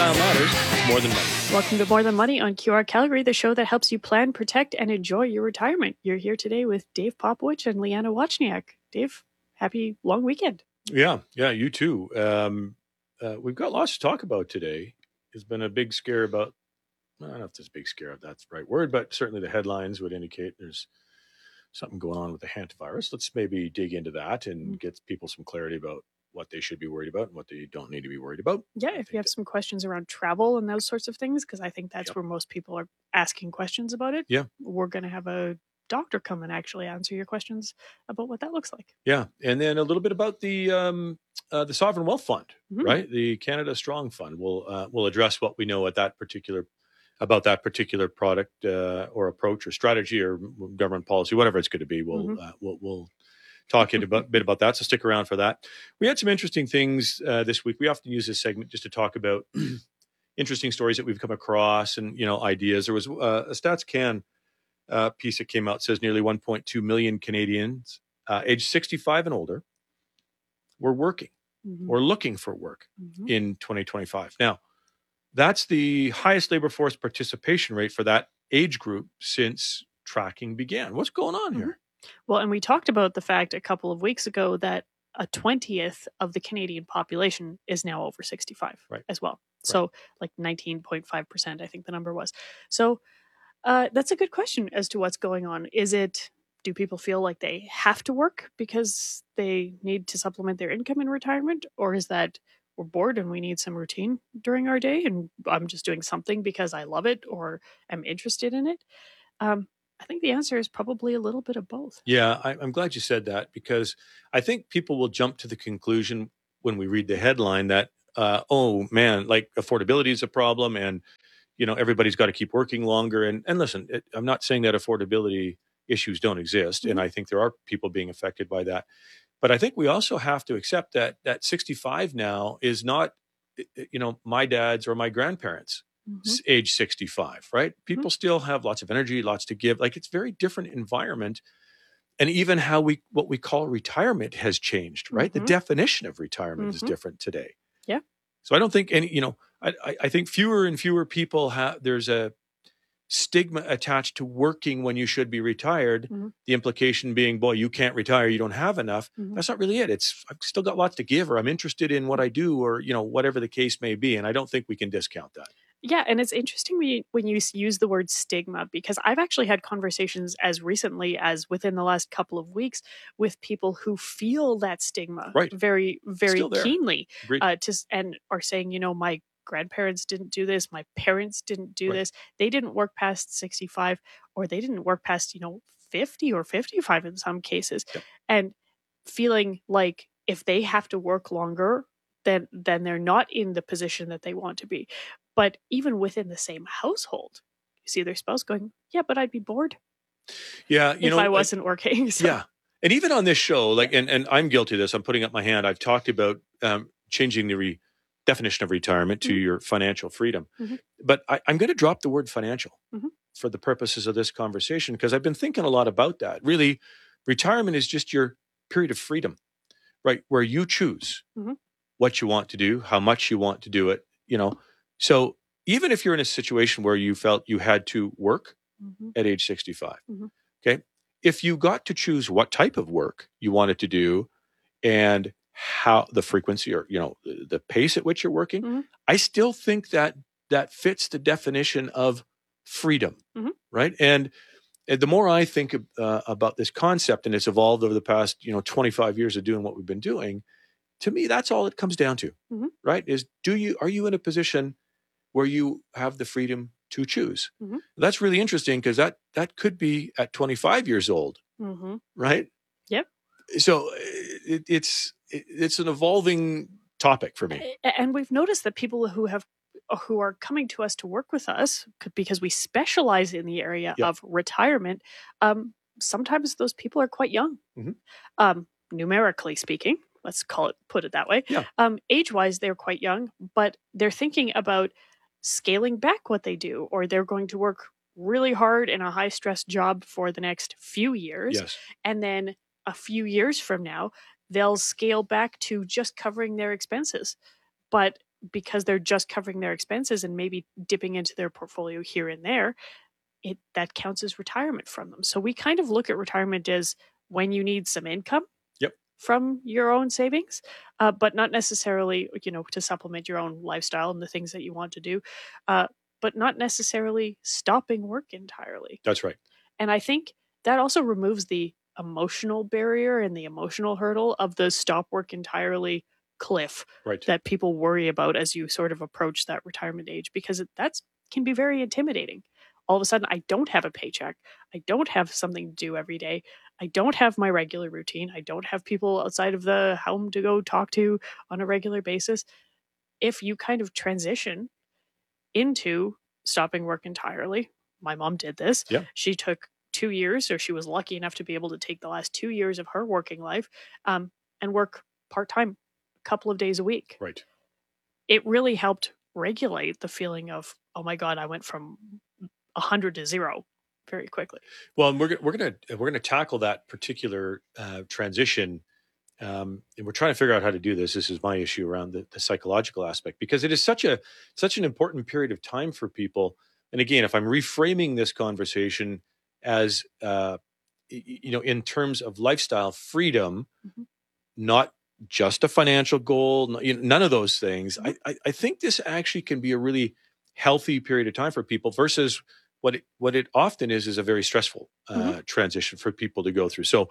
style matters. It's More Than Money. Welcome to More Than Money on QR Calgary, the show that helps you plan, protect, and enjoy your retirement. You're here today with Dave Popowich and Leanna Wachniak. Dave, happy long weekend. Yeah, you too. We've got lots to talk about today. There's been a big scare about, I don't know if this big scare, if that's the right word, but certainly the headlines would indicate there's something going on with the hantavirus. Let's maybe dig into that and get people some clarity about what they should be worried about and what they don't need to be worried about. Yeah, if you have some questions around travel and those sorts of things, because I think that's where most people are asking questions about it. Yeah. We're going to have a doctor come and actually answer your questions about what that looks like. Yeah, and then a little bit about the Sovereign Wealth Fund, right? The Canada Strong Fund. We'll address what we know about that particular product or approach or strategy or government policy, whatever it's going to be. We'll talk a bit about that. So stick around for that. We had some interesting things this week. We often use this segment just to talk about interesting stories that we've come across and ideas. There was a Stats Can piece that came out, says nearly 1.2 million Canadians aged 65 and older were working or looking for work in 2025. Now, that's the highest labor force participation rate for that age group since tracking began. What's going on here? Well, and we talked about the fact a couple of weeks ago that a 20th of the Canadian population is now over 65 as well. So like 19.5%, I think the number was. So that's a good question as to what's going on. Do people feel like they have to work because they need to supplement their income in retirement? Or is that we're bored and we need some routine during our day and I'm just doing something because I love it or am interested in it? I think the answer is probably a little bit of both. Yeah, I'm glad you said that because I think people will jump to the conclusion when we read the headline that, oh man, like affordability is a problem and, everybody's got to keep working longer. And listen, I'm not saying that affordability issues don't exist. And I think there are people being affected by that. But I think we also have to accept that 65 now is not, my dad's or my grandparents' age 65, right? People still have lots of energy, lots to give. Like it's a very different environment. And even how what we call retirement has changed, right? The definition of retirement is different today. Yeah. So I don't think I think fewer and fewer people there's a stigma attached to working when you should be retired. The implication being, boy, you can't retire, you don't have enough. That's not really it. I've still got lots to give, or I'm interested in what I do, or whatever the case may be. And I don't think we can discount that. Yeah, and it's interesting when you use the word stigma, because I've actually had conversations as recently as within the last couple of weeks with people who feel that stigma very, very keenly, and are saying, my grandparents didn't do this, my parents didn't do this, they didn't work past 65, or they didn't work past 50 or 55 in some cases, and feeling like if they have to work longer, then they're not in the position that they want to be. But even within the same household, you see their spouse going, yeah, but I'd be bored. Yeah, if I wasn't working. So. Yeah. And even on this show, and I'm guilty of this, I'm putting up my hand. I've talked about changing the definition of retirement to your financial freedom. But I'm going to drop the word financial for the purposes of this conversation, because I've been thinking a lot about that. Really, retirement is just your period of freedom, right? Where you choose what you want to do, how much you want to do it, So even if you're in a situation where you felt you had to work at age 65, okay, if you got to choose what type of work you wanted to do and how the frequency or, the pace at which you're working, I still think that fits the definition of freedom, right? And the more I think about this concept, and it's evolved over the past, 25 years of doing what we've been doing, to me, that's all it comes down to, right? Is are you in a position where you have the freedom to choose? That's really interesting, because that could be at 25 years old, right? Yep. So it's an evolving topic for me. And we've noticed that people who are coming to us to work with us, because we specialize in the area of retirement, sometimes those people are quite young, numerically speaking. Let's put it that way. Yeah. Age-wise, they're quite young, but they're thinking about scaling back what they do, or they're going to work really hard in a high-stress job for the next few years. Yes. And then a few years from now, they'll scale back to just covering their expenses. But because they're just covering their expenses and maybe dipping into their portfolio here and there, that counts as retirement from them. So we kind of look at retirement as when you need some income from your own savings, but not necessarily, to supplement your own lifestyle and the things that you want to do, but not necessarily stopping work entirely. That's right. And I think that also removes the emotional barrier and the emotional hurdle of the stop work entirely cliff that people worry about as you sort of approach that retirement age, because that can be very intimidating. All of a sudden, I don't have a paycheck. I don't have something to do every day. I don't have my regular routine. I don't have people outside of the home to go talk to on a regular basis. If you kind of transition into stopping work entirely, my mom did this. Yeah. She took 2 years, or she was lucky enough to be able to take the last 2 years of her working life and work part-time a couple of days a week. Right. It really helped regulate the feeling of, oh my God, I went from 100 to 0 very quickly. Well, and we're gonna tackle that particular transition, and we're trying to figure out how to do this. This is my issue around the psychological aspect, because it is such an important period of time for people. And again, if I'm reframing this conversation as in terms of lifestyle freedom, not just a financial goal, none of those things. I think this actually can be a really healthy period of time for people versus what it often is a very stressful transition for people to go through. So,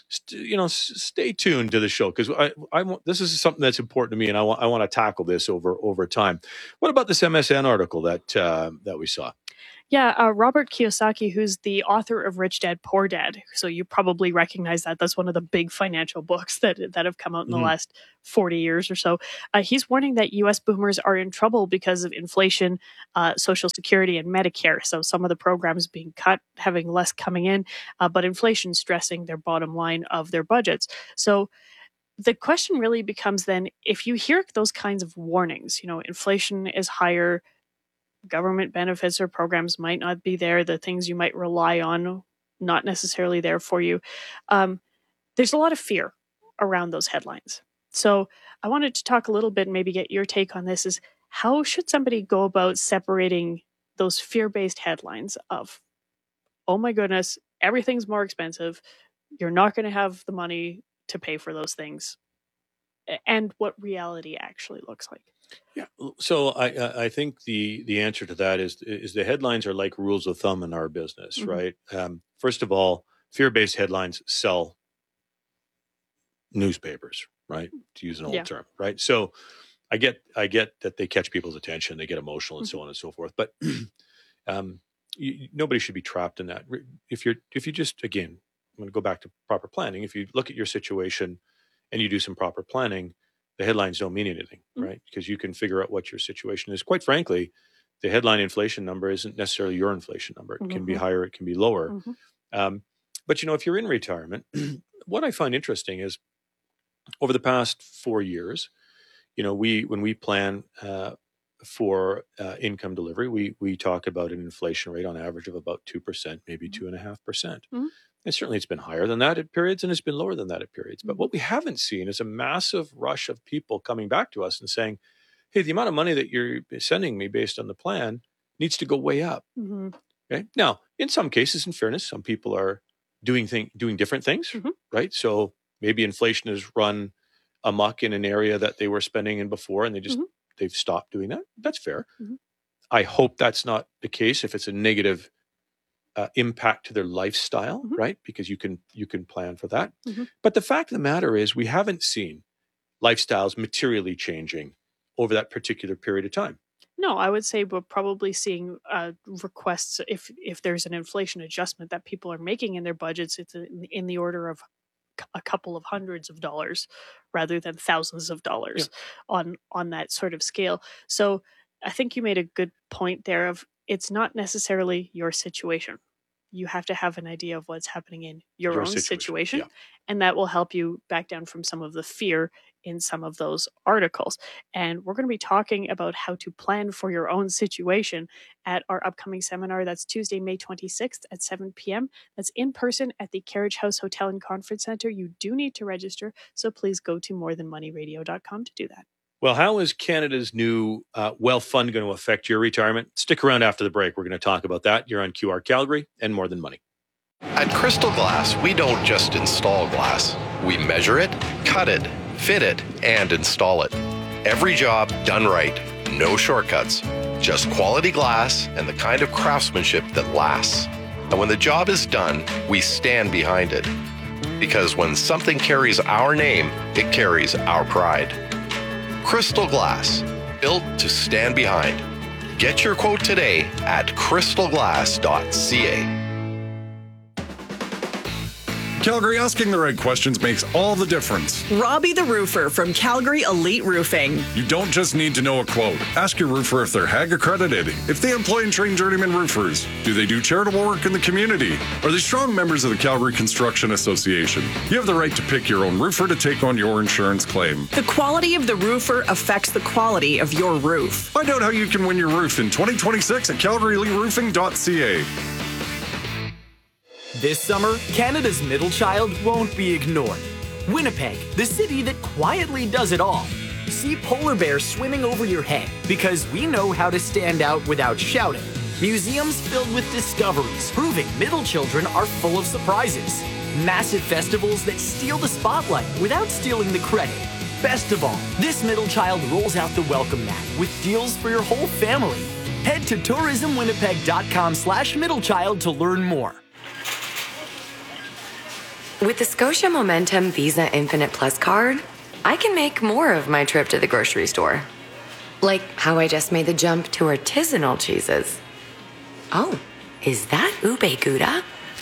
stay tuned to the show, because this is something that's important to me, and I want to tackle this over time. What about this MSN article that we saw? Yeah, Robert Kiyosaki, who's the author of Rich Dad, Poor Dad. So you probably recognize that. That's one of the big financial books that have come out in the last 40 years or so. He's warning that U.S. boomers are in trouble because of inflation, Social Security, and Medicare. So some of the programs being cut, having less coming in, but inflation stressing their bottom line of their budgets. So the question really becomes then, if you hear those kinds of warnings, inflation is higher, government benefits or programs might not be there, the things you might rely on not necessarily there for you. There's a lot of fear around those headlines. So I wanted to talk a little bit and maybe get your take on this, is how should somebody go about separating those fear-based headlines of, oh my goodness, everything's more expensive, you're not going to have the money to pay for those things, and what reality actually looks like? Yeah. So I think the answer to that is the headlines are like rules of thumb in our business, right? First of all, fear-based headlines sell newspapers, right? To use an old term, right? So I get that they catch people's attention, they get emotional, and so on and so forth. But nobody should be trapped in that. If you just, again, I'm going to go back to proper planning. If you look at your situation and you do some proper planning, the headlines don't mean anything, right? Because you can figure out what your situation is. Quite frankly, the headline inflation number isn't necessarily your inflation number. It can be higher, it can be lower. But if you're in retirement, what I find interesting is over the past 4 years, when we plan for income delivery, we talk about an inflation rate on average of about 2%, maybe 2.5%. And certainly it's been higher than that at periods, and it's been lower than that at periods. But what we haven't seen is a massive rush of people coming back to us and saying, hey, the amount of money that you're sending me based on the plan needs to go way up. Okay. Now, in some cases, in fairness, some people are doing different things, right? So maybe inflation has run amok in an area that they were spending in before, and they've stopped doing that. That's fair. I hope that's not the case if it's a negative impact to their lifestyle, right? Because you can plan for that. But the fact of the matter is, we haven't seen lifestyles materially changing over that particular period of time. No, I would say we're probably seeing requests, if there's an inflation adjustment that people are making in their budgets, it's in the order of a couple of hundreds of dollars rather than thousands of dollars on that sort of scale. So I think you made a good point there of, it's not necessarily your situation. You have to have an idea of what's happening in your own situation. And that will help you back down from some of the fear in some of those articles. And we're going to be talking about how to plan for your own situation at our upcoming seminar. That's Tuesday, May 26th at 7 p.m. That's in person at the Carriage House Hotel and Conference Center. You do need to register, so please go to morethanmoneyradio.com to do that. Well, how is Canada's new wealth fund going to affect your retirement? Stick around after the break. We're going to talk about that. You're on QR Calgary and More Than Money. At Crystal Glass, we don't just install glass. We measure it, cut it, fit it, and install it. Every job done right. No shortcuts. Just quality glass and the kind of craftsmanship that lasts. And when the job is done, we stand behind it. Because when something carries our name, it carries our pride. Crystal Glass, built to stand behind. Get your quote today at crystalglass.ca. Calgary, asking the right questions makes all the difference. Robbie the Roofer from Calgary Elite Roofing. You don't just need to know a quote. Ask your roofer if they're HAG accredited, if they employ and train journeyman roofers. Do they do charitable work in the community? Are they strong members of the Calgary Construction Association? You have the right to pick your own roofer to take on your insurance claim. The quality of the roofer affects the quality of your roof. Find out how you can win your roof in 2026 at calgaryeliteroofing.ca. This summer, Canada's middle child won't be ignored. Winnipeg, the city that quietly does it all. See polar bears swimming over your head because we know how to stand out without shouting. Museums filled with discoveries proving middle children are full of surprises. Massive festivals that steal the spotlight without stealing the credit. Best of all, this middle child rolls out the welcome mat with deals for your whole family. Head to tourismwinnipeg.com/middlechild to learn more. With the Scotia Momentum Visa Infinite Plus card, I can make more of my trip to the grocery store. Like how I just made the jump to artisanal cheeses. Oh, is that ube gouda?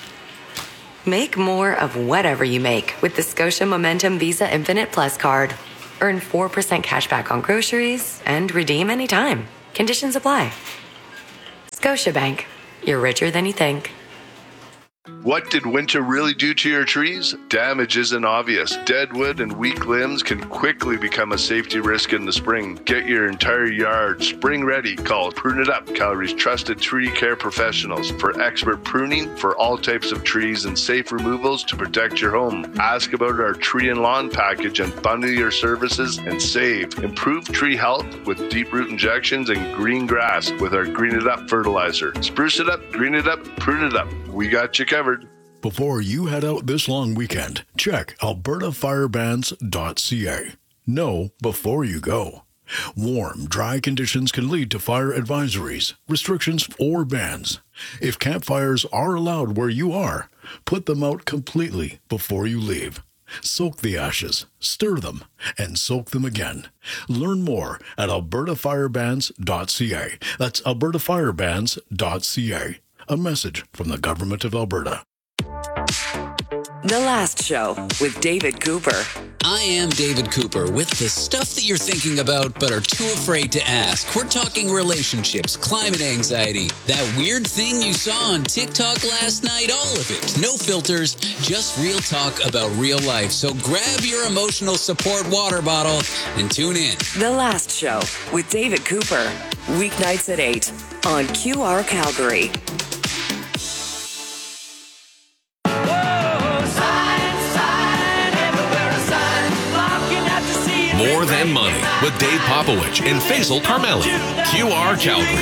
Make more of whatever you make with the Scotia Momentum Visa Infinite Plus card. Earn 4% cash back on groceries and redeem anytime. Conditions apply. Scotiabank. You're richer than you think. What did winter really do to your trees? Damage isn't obvious. Dead wood and weak limbs can quickly become a safety risk in the spring. Get your entire yard spring ready. Call Prune It Up, Calgary's trusted tree care professionals, for expert pruning for all types of trees and safe removals to protect your home. Ask about our tree and lawn package and bundle your services and save. Improve tree health with deep root injections and green grass with our Green It Up fertilizer. Spruce it up, green it up, prune it up. We got you covered. Before you head out this long weekend, check albertafirebans.ca. Know before you go. Warm, dry conditions can lead to fire advisories, restrictions, or bans. If campfires are allowed where you are, put them out completely before you leave. Soak the ashes, stir them, and soak them again. Learn more at albertafirebans.ca. That's albertafirebans.ca. A message from the Government of Alberta. The Last Show with David Cooper. I am David Cooper with the stuff that you're thinking about but are too afraid to ask. We're talking relationships, climate anxiety, that weird thing you saw on TikTok last night, all of it. No filters, just real talk about real life. So grab your emotional support water bottle and tune in. The Last Show with David Cooper. Weeknights at 8 on QR Calgary. More Than Money with Dave Popovich and Faisal Carmeli. QR Calgary.